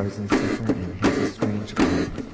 Tarzan Seeker and his strange plan.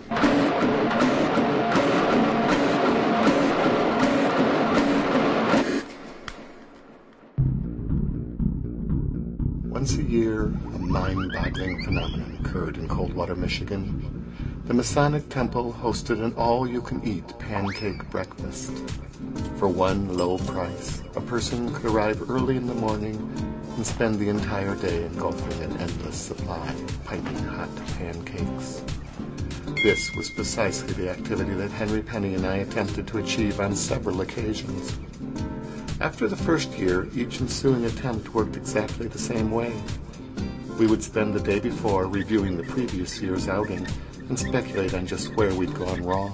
Once a year, a mind-boggling phenomenon occurred in Coldwater, Michigan. The Masonic Temple hosted an all-you-can-eat pancake breakfast. For one low price, a person could arrive early in the morning and spend the entire day engulfing an endless supply of piping hot pancakes. This was precisely the activity that Henry Penny and I attempted to achieve on several occasions. After the first year, each ensuing attempt worked exactly the same way. We would spend the day before reviewing the previous year's outing and speculate on just where we'd gone wrong.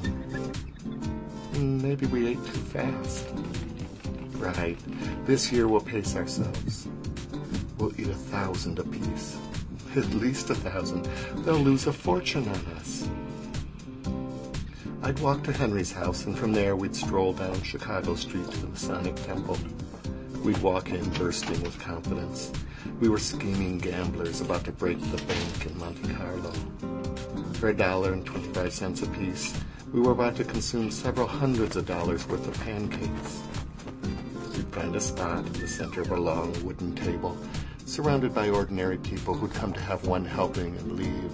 Maybe we ate too fast. Right, this year we'll pace ourselves. We'll eat 1,000 apiece. At least 1,000. They'll lose a fortune on us. I'd walk to Henry's house, and from there we'd stroll down Chicago Street to the Masonic Temple. We'd walk in bursting with confidence. We were scheming gamblers about to break the bank in Monte Carlo. For $1.25 apiece, we were about to consume several hundreds of dollars worth of pancakes. We'd find a spot in the center of a long wooden table, surrounded by ordinary people who'd come to have one helping and leave.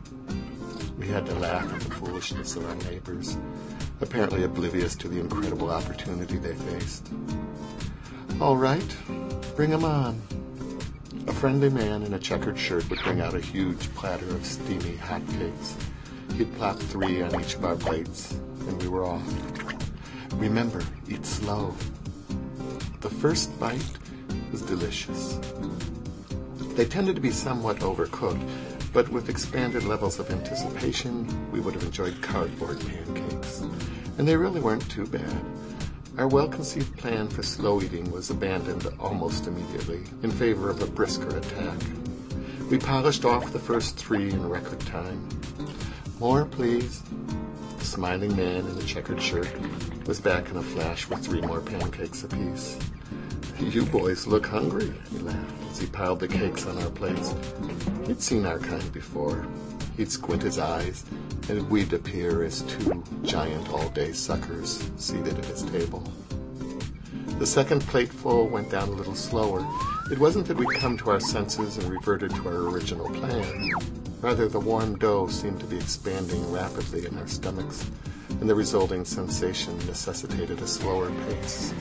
We had to laugh at the foolishness of our neighbors, apparently oblivious to the incredible opportunity they faced. All right, bring 'em on. A friendly man in a checkered shirt would bring out a huge platter of steamy hotcakes. He'd plop 3 on each of our plates, and we were off. Remember, eat slow. The first bite was delicious. They tended to be somewhat overcooked, but with expanded levels of anticipation, we would have enjoyed cardboard pancakes. And they really weren't too bad. Our well-conceived plan for slow eating was abandoned almost immediately in favor of a brisker attack. We polished off the first 3 in record time. More, please. The smiling man in the checkered shirt was back in a flash with 3 more pancakes apiece. You boys look hungry, he laughed as he piled the cakes on our plates. He'd seen our kind before. He'd squint his eyes, and we'd appear as 2 giant all-day suckers seated at his table. The second plateful went down a little slower. It wasn't that we'd come to our senses and reverted to our original plan. Rather, the warm dough seemed to be expanding rapidly in our stomachs, and the resulting sensation necessitated a slower pace.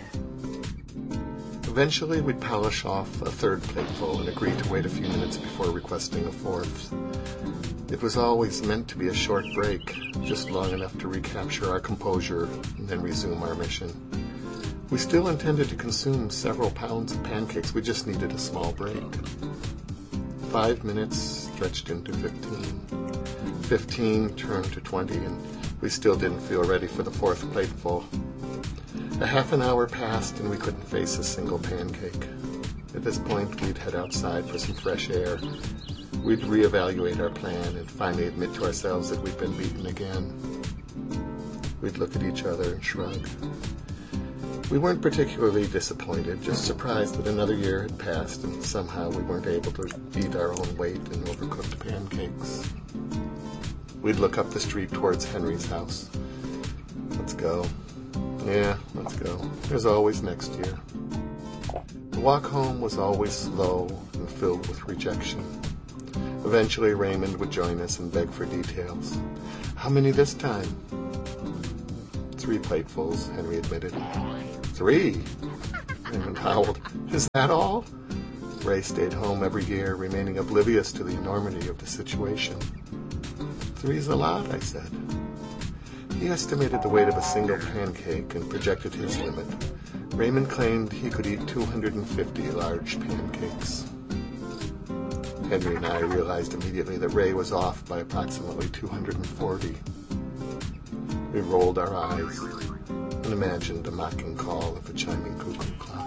Eventually, we'd polish off a 3rd plateful and agree to wait a few minutes before requesting a 4th. It was always meant to be a short break, just long enough to recapture our composure and then resume our mission. We still intended to consume several pounds of pancakes. We just needed a small break. 5 minutes stretched into 15. 15 turned to 20, and we still didn't feel ready for the 4th plateful. A half an hour passed, and we couldn't face a single pancake. At this point, we'd head outside for some fresh air. We'd reevaluate our plan and finally admit to ourselves that we'd been beaten again. We'd look at each other and shrug. We weren't particularly disappointed, just surprised that another year had passed and somehow we weren't able to beat our own weight in overcooked pancakes. We'd look up the street towards Henry's house. Let's go. Yeah, let's go. There's always next year. The walk home was always slow and filled with rejection. Eventually, Raymond would join us and beg for details. How many this time? 3 platefuls, Henry admitted. 3? Raymond howled. Is that all? Ray stayed home every year, remaining oblivious to the enormity of the situation. 3's a lot, I said. He estimated the weight of a single pancake and projected his limit. Raymond claimed he could eat 250 large pancakes. Henry and I realized immediately that Ray was off by approximately 240. We rolled our eyes and imagined a mocking call of a chiming cuckoo clock.